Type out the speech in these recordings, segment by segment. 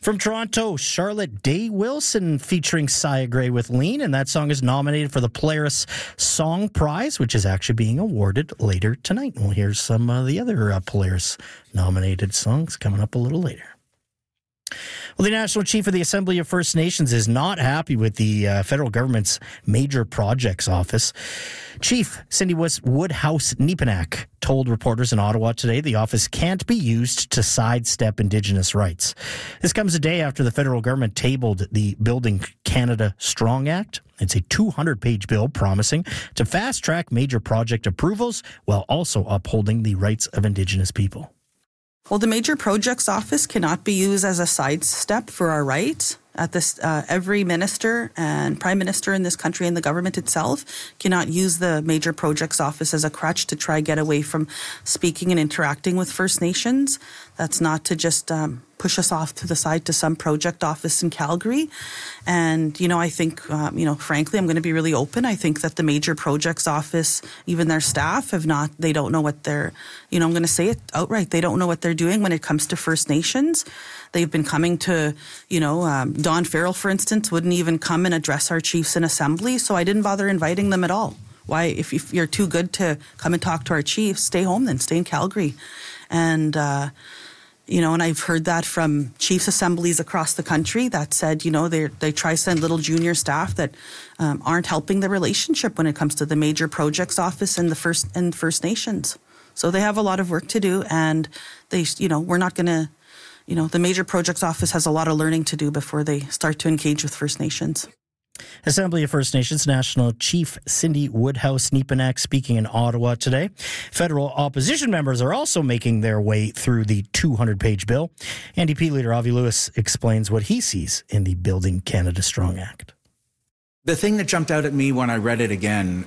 From Toronto, Charlotte Day Wilson featuring Sia Gray with Lean, and that song is nominated for the Polaris Song Prize, which is actually being awarded later tonight. We'll hear some of the other Polaris nominated songs coming up a little later. Well, the National Chief of the Assembly of First Nations is not happy with the federal government's Major Projects Office. Chief Cindy Woodhouse-Nepinak told reporters in Ottawa today the office can't be used to sidestep Indigenous rights. This comes a day after the federal government tabled the Building Canada Strong Act. It's a 200-page bill promising to fast-track major project approvals while also upholding the rights of Indigenous people. Well, the Major Projects Office cannot be used as a sidestep for our rights. At this, every minister and prime minister in this country and the government itself cannot use the Major Projects Office as a crutch to try get away from speaking and interacting with First Nations. That's not to just push us off to the side to some project office in Calgary. And, I think, frankly, I'm going to be really open. I think that the Major Projects Office, even their staff they don't know what they're, I'm going to say it outright. They don't know what they're doing when it comes to First Nations. They've been coming to, Don Farrell, for instance, wouldn't even come and address our chiefs in assembly. So I didn't bother inviting them at all. Why, if you're too good to come and talk to our chiefs, stay home then, stay in Calgary. And, and I've heard that from chiefs assemblies across the country that said, they try to send little junior staff that aren't helping the relationship when it comes to the Major Projects Office and the First Nations. So they have a lot of work to do, and we're not going to, the Major Projects Office has a lot of learning to do before they start to engage with First Nations. Assembly of First Nations National Chief Cindy Woodhouse-Nepinak speaking in Ottawa today. Federal opposition members are also making their way through the 200-page bill. NDP leader Avi Lewis explains what he sees in the Building Canada Strong Act. The thing that jumped out at me when I read it again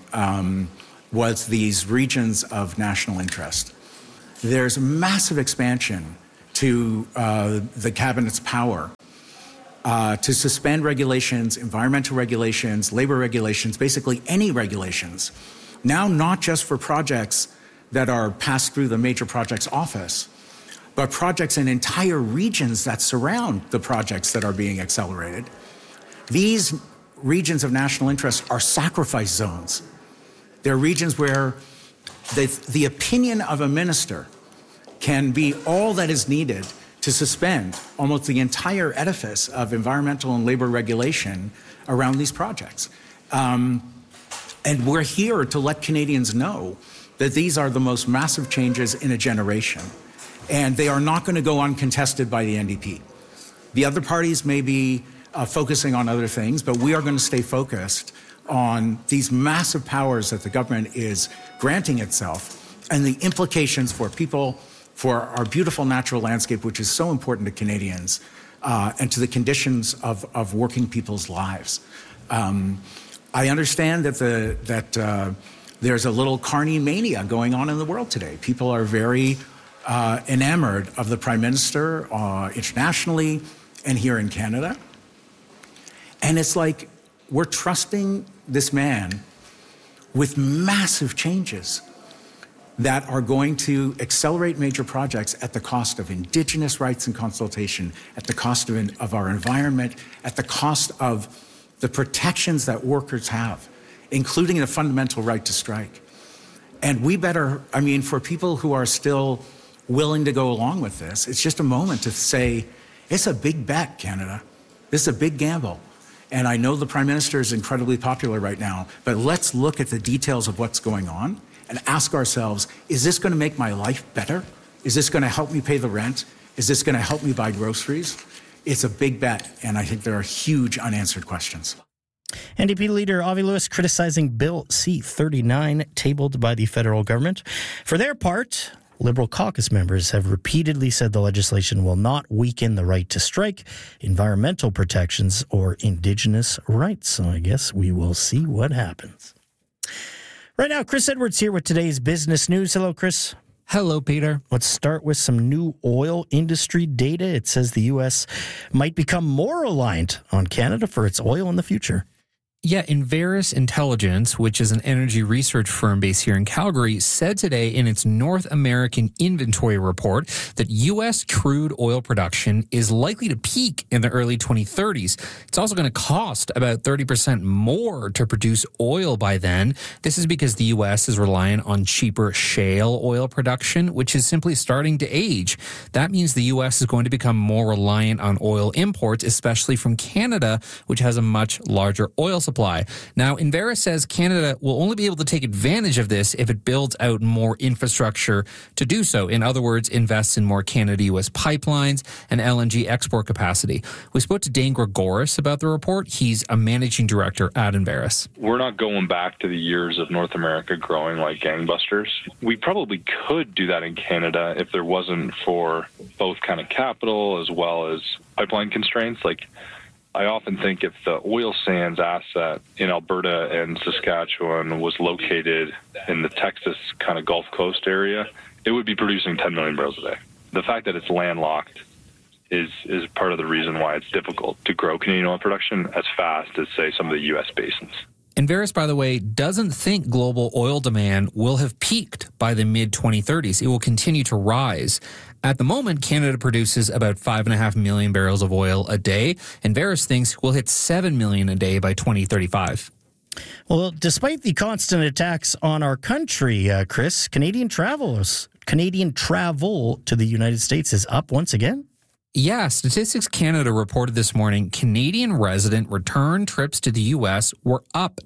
was these regions of national interest. There's massive expansion to the cabinet's power to suspend regulations, environmental regulations, labor regulations, basically any regulations. Now, not just for projects that are passed through the Major Projects Office, but projects in entire regions that surround the projects that are being accelerated. These regions of national interest are sacrifice zones. They're regions where the opinion of a minister can be all that is needed to suspend almost the entire edifice of environmental and labor regulation around these projects. And we're here to let Canadians know that these are the most massive changes in a generation. And they are not going to go uncontested by the NDP. The other parties may be focusing on other things, but we are going to stay focused on these massive powers that the government is granting itself and the implications for people, for our beautiful natural landscape, which is so important to Canadians, and to the conditions of working people's lives. I understand that there's a little carny mania going on in the world today. People are very enamored of the Prime Minister internationally and here in Canada. And it's like we're trusting this man with massive changes that are going to accelerate major projects at the cost of Indigenous rights and consultation, at the cost of our environment, at the cost of the protections that workers have, including the fundamental right to strike. And we better, for people who are still willing to go along with this, it's just a moment to say, it's a big bet, Canada. This is a big gamble. And I know the Prime Minister is incredibly popular right now, but let's look at the details of what's going on and ask ourselves, is this going to make my life better? Is this going to help me pay the rent? Is this going to help me buy groceries? It's a big bet, and I think there are huge unanswered questions. NDP leader Avi Lewis criticizing Bill C-39 tabled by the federal government. For their part, Liberal caucus members have repeatedly said the legislation will not weaken the right to strike, environmental protections, or Indigenous rights. So I guess we will see what happens. Right now, Chris Edwards here with today's business news. Hello, Chris. Hello, Peter. Let's start with some new oil industry data. It says the U.S. might become more reliant on Canada for its oil in the future. Yeah, Enverus Intelligence, which is an energy research firm based here in Calgary, said today in its North American inventory report that U.S. crude oil production is likely to peak in the early 2030s. It's also going to cost about 30% more to produce oil by then. This is because the U.S. is reliant on cheaper shale oil production, which is simply starting to age. That means the U.S. is going to become more reliant on oil imports, especially from Canada, which has a much larger oil supply. Now, Enverus says Canada will only be able to take advantage of this if it builds out more infrastructure to do so. In other words, invests in more Canada-U.S. pipelines and LNG export capacity. We spoke to Dane Gregoris about the report. He's a managing director at Enverus. We're not going back to the years of North America growing like gangbusters. We probably could do that in Canada if there wasn't for both kind of capital as well as pipeline constraints. Like, I often think if the oil sands asset in Alberta and Saskatchewan was located in the Texas kind of Gulf Coast area, it would be producing 10 million barrels a day. The fact that it's landlocked is part of the reason why it's difficult to grow Canadian oil production as fast as, say, some of the U.S. basins. Enverus, by the way, doesn't think global oil demand will have peaked by the mid-2030s. It will continue to rise. At the moment, Canada produces about 5.5 million barrels of oil a day. Enverus thinks we'll hit 7 million a day by 2035. Well, despite the constant attacks on our country, Chris, Canadian travel to the United States is up once again. Yeah, Statistics Canada reported this morning Canadian resident return trips to the U.S. were up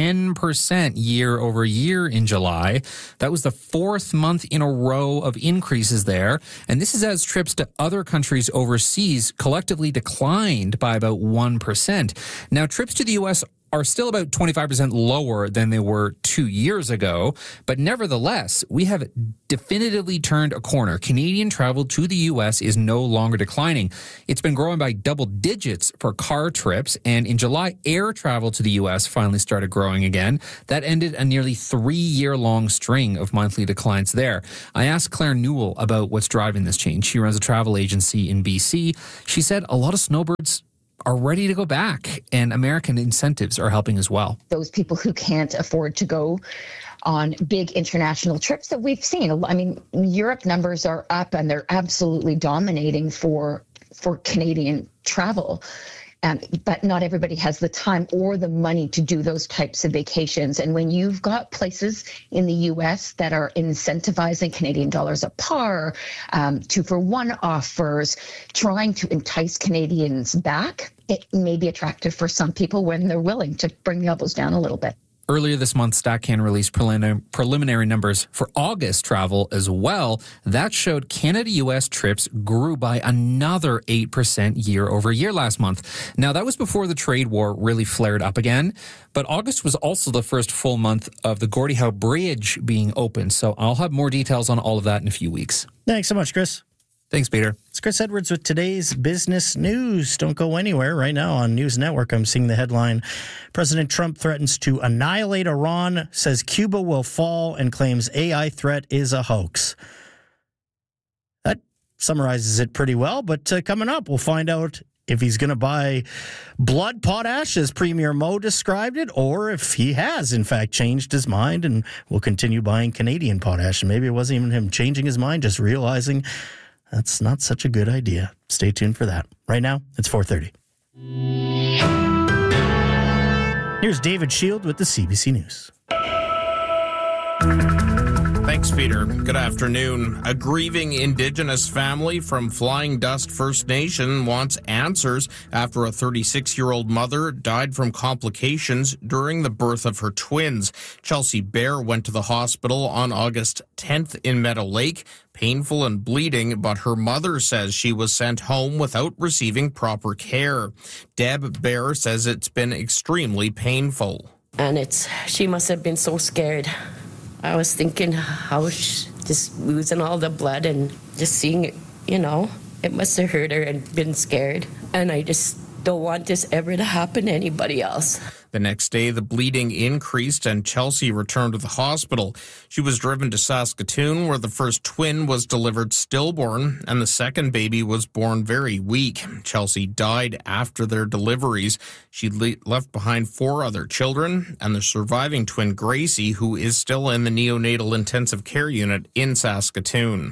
10% year over year in July. That was the fourth month in a row of increases there. And this is as trips to other countries overseas collectively declined by about 1%. Now, trips to the U.S. are still about 25% lower than they were 2 years ago. But nevertheless, we have definitively turned a corner. Canadian travel to the U.S. is no longer declining. It's been growing by double digits for car trips. And in July, air travel to the U.S. finally started growing again. That ended a nearly 3-year-long string of monthly declines there. I asked Claire Newell about what's driving this change. She runs a travel agency in BC. She said a lot of snowbirds are ready to go back, and American incentives are helping as well. Those people who can't afford to go on big international trips that we've seen. I mean, Europe numbers are up and they're absolutely dominating for Canadian travel. But not everybody has the time or the money to do those types of vacations. And when you've got places in the U.S. that are incentivizing Canadian dollars a par, 2-for-1 offers, trying to entice Canadians back, it may be attractive for some people when they're willing to bring the elbows down a little bit. Earlier this month, StatCan released preliminary numbers for August travel as well. That showed Canada-U.S. trips grew by another 8% year over year last month. Now, that was before the trade war really flared up again. But August was also the first full month of the Gordie Howe Bridge being open. So I'll have more details on all of that in a few weeks. Thanks so much, Chris. Thanks, Peter. It's Chris Edwards with today's business news. Don't go anywhere. Right now on News Network, I'm seeing the headline, President Trump threatens to annihilate Iran, says Cuba will fall, and claims AI threat is a hoax. That summarizes it pretty well, but coming up, we'll find out if he's going to buy blood potash, as Premier Moe described it, or if he has, in fact, changed his mind and will continue buying Canadian potash. And maybe it wasn't even him changing his mind, just realizing that's not such a good idea. Stay tuned for that. Right now, it's 4:30. Here's David Shield with the CBC News. Thanks, Peter. Good afternoon. A grieving Indigenous family from Flying Dust First Nation wants answers after a 36-year-old mother died from complications during the birth of her twins. Chelsea Bear went to the hospital on August 10th in Meadow Lake, painful and bleeding, but her mother says she was sent home without receiving proper care. Deb Bear says it's been extremely painful. And she must have been so scared. I was thinking how just losing all the blood and just seeing it, it must have hurt her and been scared. And I just don't want this ever to happen to anybody else. The next day, the bleeding increased and Chelsea returned to the hospital. She was driven to Saskatoon, where the first twin was delivered stillborn and the second baby was born very weak. Chelsea died after their deliveries. She left behind 4 other children and the surviving twin Gracie, who is still in the neonatal intensive care unit in Saskatoon.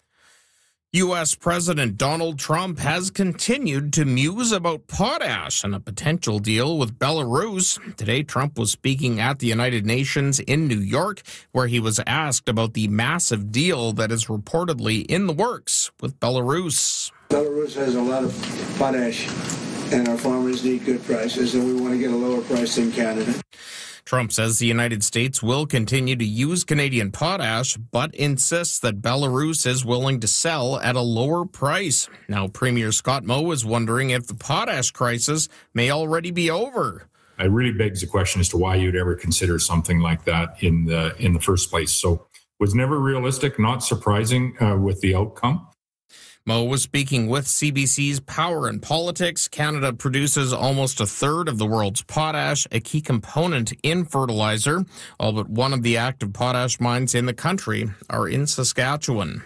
U.S. President Donald Trump has continued to muse about potash and a potential deal with Belarus. Today, Trump was speaking at the United Nations in New York, where he was asked about the massive deal that is reportedly in the works with Belarus. Belarus has a lot of potash, and our farmers need good prices, and we want to get a lower price than Canada. Trump says the United States will continue to use Canadian potash, but insists that Belarus is willing to sell at a lower price. Now, Premier Scott Moe is wondering if the potash crisis may already be over. It really begs the question as to why you'd ever consider something like that in the first place. So it was never realistic, not surprising with the outcome. Moe was speaking with CBC's Power and Politics. Canada produces almost a third of the world's potash, a key component in fertilizer. All but one of the active potash mines in the country are in Saskatchewan.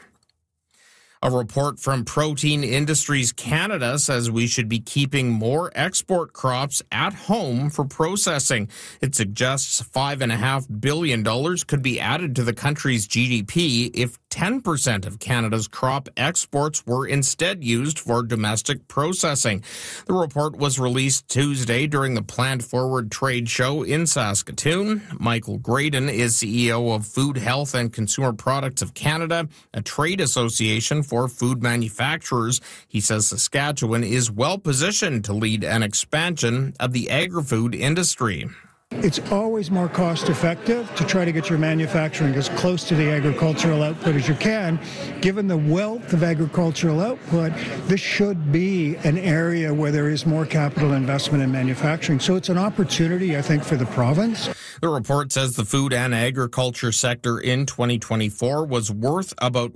A report from Protein Industries Canada says we should be keeping more export crops at home for processing. It suggests $5.5 billion could be added to the country's GDP if 10% of Canada's crop exports were instead used for domestic processing. The report was released Tuesday during the Plant Forward trade show in Saskatoon. Michael Graydon is CEO of Food, Health and Consumer Products of Canada, a trade association for food manufacturers. He says Saskatchewan is well positioned to lead an expansion of the agri-food industry. It's always more cost effective to try to get your manufacturing as close to the agricultural output as you can. Given the wealth of agricultural output, this should be an area where there is more capital investment in manufacturing. So it's an opportunity, I think, for the province. The report says the food and agriculture sector in 2024 was worth about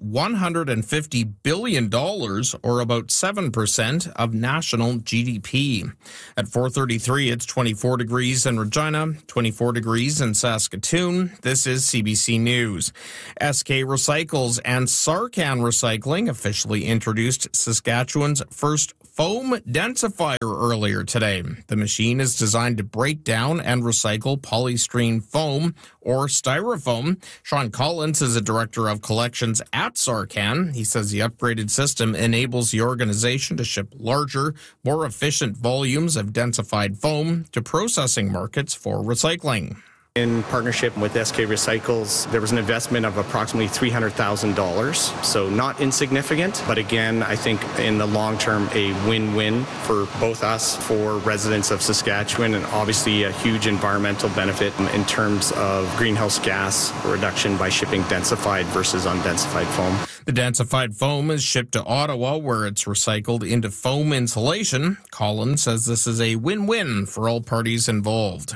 $150 billion, or about 7% of national GDP. At 4:33, it's 24 degrees in Regina, 24 degrees in Saskatoon. This is CBC News. SK Recycles and Sarcan Recycling officially introduced Saskatchewan's first foam densifier earlier today. The machine is designed to break down and recycle polystyrene foam or styrofoam. Sean Collins is a director of collections at Sarcan. He says the upgraded system enables the organization to ship larger, more efficient volumes of densified foam to processing markets for recycling. In partnership with SK Recycles, there was an investment of approximately $300,000, so not insignificant, but again, I think in the long term, a win-win for both us, for residents of Saskatchewan, and obviously a huge environmental benefit in terms of greenhouse gas reduction by shipping densified versus undensified foam. The densified foam is shipped to Ottawa, where it's recycled into foam insulation. Collins says this is a win-win for all parties involved.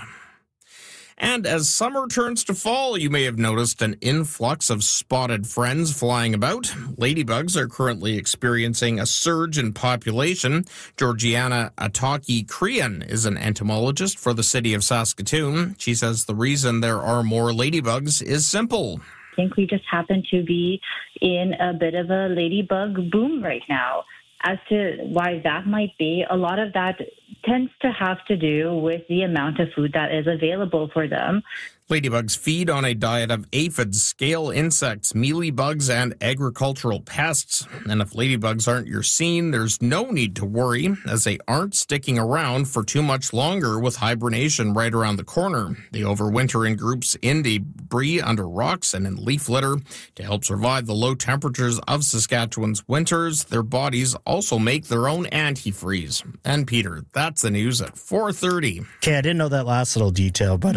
And as summer turns to fall, you may have noticed an influx of spotted friends flying about. Ladybugs are currently experiencing a surge in population. Georgiana Ataki-Krian is an entomologist for the city of Saskatoon. She says the reason there are more ladybugs is simple. I think we just happen to be in a bit of a ladybug boom right now. As to why that might be, a lot of that tends to have to do with the amount of food that is available for them. Ladybugs feed on a diet of aphids, scale insects, mealybugs, and agricultural pests. And if ladybugs aren't your scene, there's no need to worry, as they aren't sticking around for too much longer with hibernation right around the corner. They overwinter in groups in debris under rocks and in leaf litter. To help survive the low temperatures of Saskatchewan's winters, their bodies also make their own antifreeze. And Peter, that's the news at 4:30. Okay, I didn't know that last little detail, but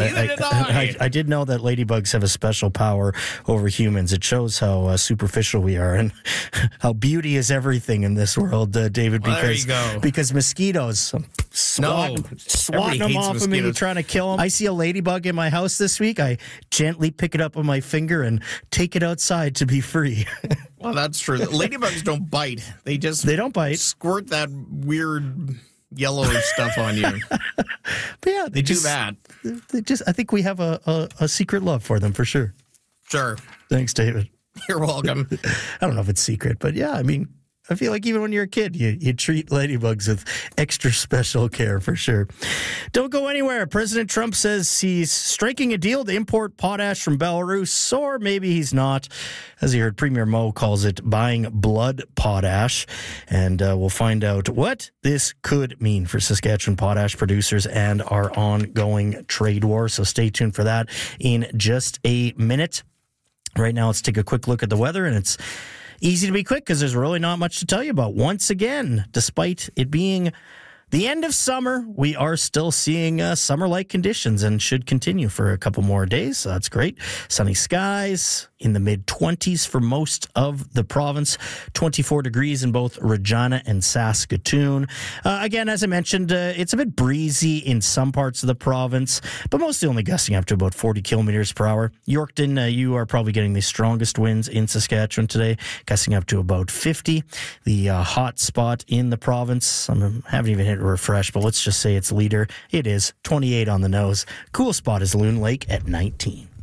I did know that ladybugs have a special power over humans. It shows how superficial we are and how beauty is everything in this world, David. Because mosquitoes swatting them off of me, trying to kill them. I see a ladybug in my house this week. I gently pick it up with my finger and take it outside to be free. Well, that's true. Ladybugs don't bite. They don't bite. Squirt that weird yellowish stuff on you. But yeah, They do that. I think we have a secret love for them for sure. Sure. Thanks, David. You're welcome. I don't know if it's secret, but yeah, I mean, I feel like even when you're a kid, you treat ladybugs with extra special care for sure. Don't go anywhere. President Trump says he's striking a deal to import potash from Belarus, or maybe he's not. As you heard, Premier Moe calls it buying blood potash. And we'll find out what this could mean for Saskatchewan potash producers and our ongoing trade war. So stay tuned for that in just a minute. Right now, let's take a quick look at the weather, and it's easy to be quick because there's really not much to tell you about. Once again, despite it being the end of summer, we are still seeing summer-like conditions and should continue for a couple more days. So that's great. Sunny skies in the mid-20s for most of the province. 24 degrees in both Regina and Saskatoon. Again, as I mentioned, it's a bit breezy in some parts of the province, but mostly only gusting up to about 40 kilometers per hour. Yorkton, you are probably getting the strongest winds in Saskatchewan today, gusting up to about 50. The hot spot in the province, I haven't even hit refresh, but let's just say it's leader. It is 28 on the nose. Cool spot is Loon Lake at 19.